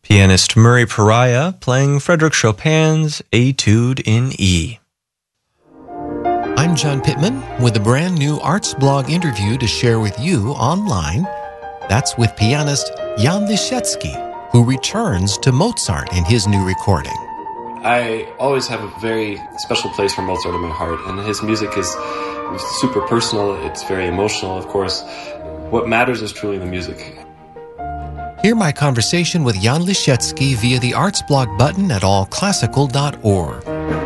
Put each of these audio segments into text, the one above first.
Pianist Murray Pariah playing Frédéric Chopin's Etude in E. I'm John Pittman with a brand new Arts Blog interview to share with you online. That's with pianist Jan Lisiecki, who returns to Mozart in his new recording. I always have a very special place for Mozart in my heart, and his music is super personal. It's very emotional, of course. What matters is truly the music. Hear my conversation with Jan Lisiecki via the Arts Blog button at allclassical.org.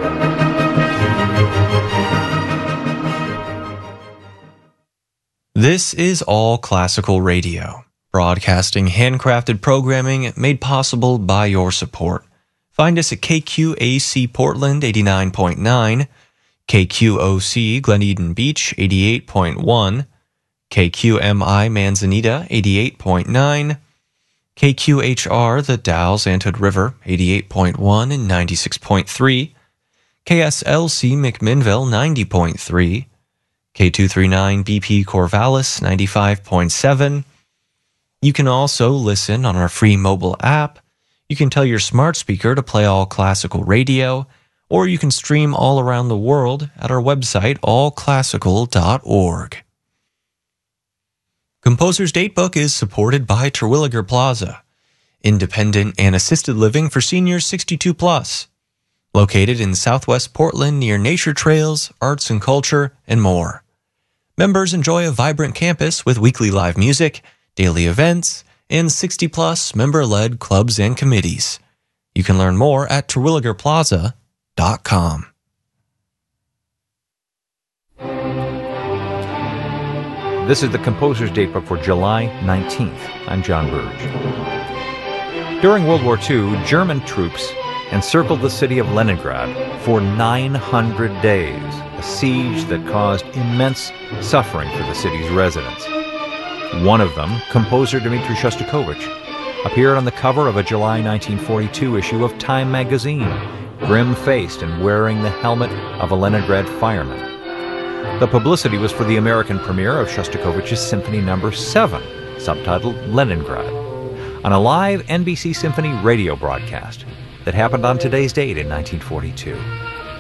This is All Classical Radio, broadcasting handcrafted programming made possible by your support. Find us at KQAC Portland 89.9, KQOC Glen Eden Beach 88.1, KQMI Manzanita 88.9, KQHR The Dalles Antioch River 88.1 and 96.3, KSLC McMinnville 90.3, K239 BP Corvallis 95.7. You can also listen on our free mobile app. You can tell your smart speaker to play All Classical Radio, or you can stream all around the world at our website, allclassical.org. Composer's Datebook is supported by Terwilliger Plaza, independent and assisted living for seniors 62 plus, located in southwest Portland near nature trails, arts and culture, and more. Members enjoy a vibrant campus with weekly live music, daily events, and 60-plus member-led clubs and committees. You can learn more at terwilligerplaza.com. This is the Composer's Datebook for July 19th. I'm John Burge. During World War II, German troops encircled the city of Leningrad for 900 days, a siege that caused immense suffering for the city's residents. One of them, composer Dmitri Shostakovich, appeared on the cover of a July 1942 issue of Time magazine, grim-faced and wearing the helmet of a Leningrad fireman. The publicity was for the American premiere of Shostakovich's Symphony No. 7, subtitled Leningrad, on a live NBC Symphony radio broadcast that happened on today's date in 1942.